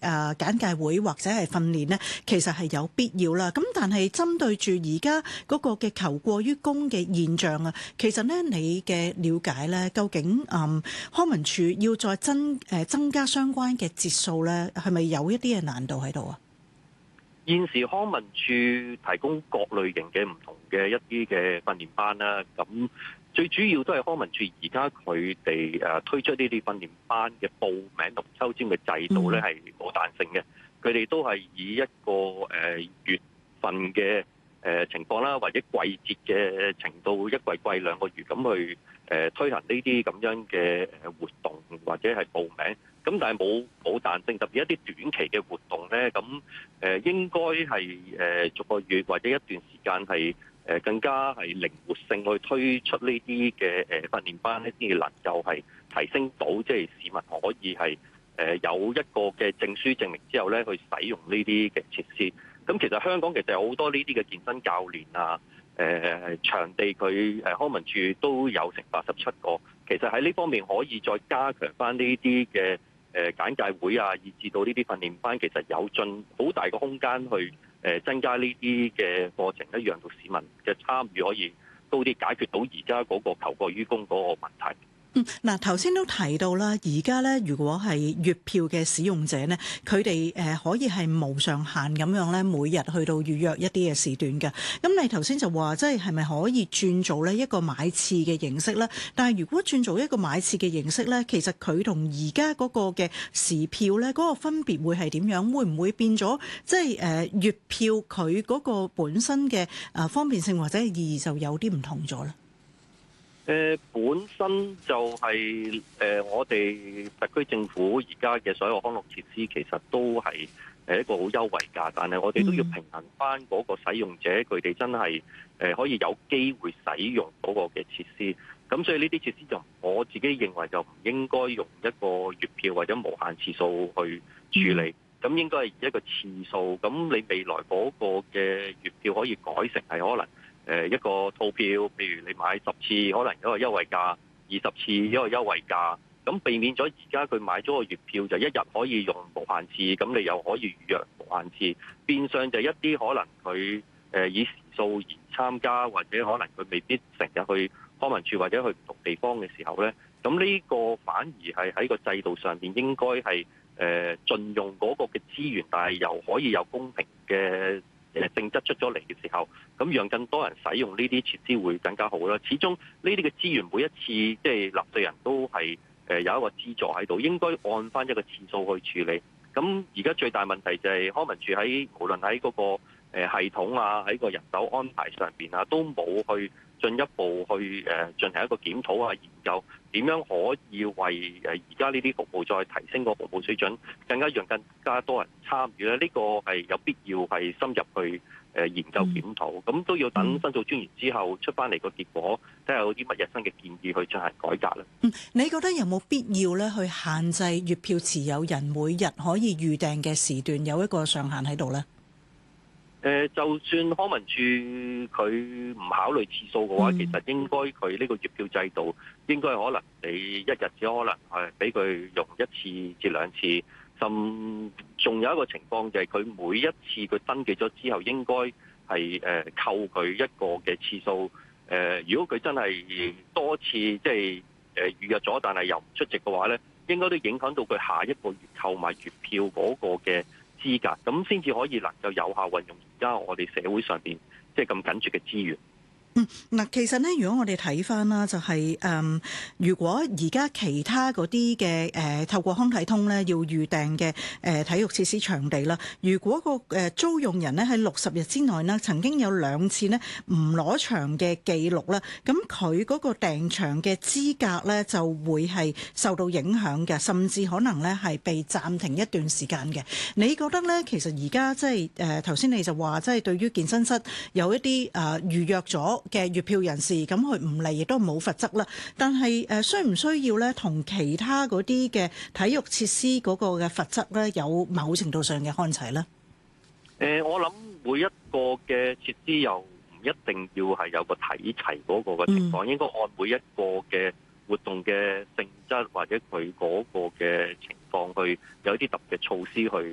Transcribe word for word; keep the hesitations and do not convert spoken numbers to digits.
誒簡介會或者係訓練呢，其實係有必要啦。咁但係針對住而家嗰個嘅求過於供嘅現象啊，其實呢，你嘅了解呢，究竟誒康文署要再增誒增加相關嘅節數呢，係咪有一啲嘅難度喺度啊？ 現時康文署提供各類型嘅唔同嘅一啲嘅訓練班啦，咁最主要都係康文署而家佢哋誒推出呢啲訓練班嘅報名同抽籤嘅制度咧係冇彈性嘅，佢哋都係以一個誒月份嘅誒情況啦，或者季節嘅程度，一季季兩個月咁去誒推行呢啲咁樣嘅誒活動或者係報名。咁但係冇冇彈性，特別一啲短期嘅活動咧，咁誒應該係誒逐個月或者一段時間係誒更加係靈活性去推出呢啲嘅誒訓練班咧，先至能夠係提升到即係市民可以係誒有一個嘅證書證明之後咧，去使用呢啲嘅設施。咁其實香港其實有好多呢啲嘅健身教練啊，誒場地佢誒康文署都有成八十七個，其實喺呢方面可以再加強翻呢啲嘅誒簡介會啊，以至到呢啲訓練班，其實有進好大個空間去誒增加呢啲嘅課程咧，讓到市民嘅參與可以高啲，解決到而家嗰個求過於供嗰個問題。 嗯，嗱，頭先都提到啦，而家咧，如果係月票嘅使用者呢，佢哋誒可以係無上限咁樣咧，每日去到預約一啲嘅時段嘅。咁你頭先就話，即係係咪可以轉做呢一個買次嘅形式咧？但係如果轉做一個買次嘅形式咧，其實佢同而家嗰個嘅時票咧，嗰個分別會係點樣？會唔會變咗？即係誒月票佢嗰個本身嘅誒方便性或者意義就有啲唔同咗咧？ 誒本身就係、是、誒、呃、我哋特區政府而家嘅所有康樂設施，其實都係誒一個好優惠價，但係我哋都要平衡翻嗰個使用者，佢哋真係誒可以有機會使用嗰個嘅設施。咁所以呢啲設施就我自己認為就唔應該用一個月票或者無限次數去處理，咁應該係以一個次數。咁你未來嗰個嘅月票可以改成係可能。誒一個套票，譬如你買十次，可能有一個優惠價；二十次一個優惠價，咁避免咗而家佢買咗個月票就一日可以用無限次，咁你又可以預約無限次，變相就一啲可能佢誒以時數而參加，或者可能佢未必成日去康文署或者去唔同地方嘅時候咧，咁呢個反而係喺個制度上面應該係誒盡用嗰個嘅資源，但係又可以有公平嘅誒性質出咗嚟嘅時候，咁讓更多人使用呢啲設施會更加好啦。始終呢啲嘅資源每一次即係納稅人都係誒有一個資助喺度，應該按翻一個次數去處理。咁而家最大問題就係康文署喺無論喺嗰個誒系統啊，喺個人手安排上邊啊，都冇去進一步去誒進行一個檢討啊，研究點樣可以為誒而家呢啲服務再提升個服務水準，更加讓更加多人參與咧。呢個係有必要係深入去誒研究檢討，咁都要等申訴專員之後出翻嚟個結果，睇下有啲乜嘢新嘅建議去進行改革啦。 嗯，你覺得有冇必要咧去限制月票持有人每日可以預訂嘅時段有一個上限喺度咧？ 誒，就算康文署佢唔考慮次數嘅話，嗯、其實應該佢呢個月票制度應該可能你一日只可能係俾佢用一次至兩次，甚仲有一個情況就係佢每一次佢登記咗之後，應該係誒扣佢一個嘅次數。誒，如果佢真係多次即係誒預約咗，但係又唔出席嘅話咧，應該都影響到佢下一個月購買月票嗰個嘅資格，咁先至可以能夠有效運用而家我哋社會上邊即係咁緊絀嘅資源。 嗯，嗱，其實咧，如果我哋睇翻啦，就係、是、誒、嗯，如果而家其他嗰啲嘅誒透過康體通咧要預訂嘅誒體育設施場地啦，如果個誒租用人咧喺六十日之內呢曾經有兩次呢唔攞場嘅記錄啦，咁佢嗰個訂場嘅資格咧就會係受到影響嘅，甚至可能咧係被暫停一段時間嘅。你覺得咧，其實而家即係誒頭先你就話，即係對於健身室有一啲誒、呃、預約咗嘅月票人士，咁佢唔嚟亦都冇罰則啦。但係誒，需唔需要咧同其他嗰啲嘅體育設施嗰個嘅罰則咧有某程度上嘅看齊咧？ 誒，我諗每一個嘅設施又唔一定要係有個睇齊嗰個嘅情況，嗯、應該按每一個嘅活動嘅性質或者佢嗰個嘅情況去有一啲特別措施去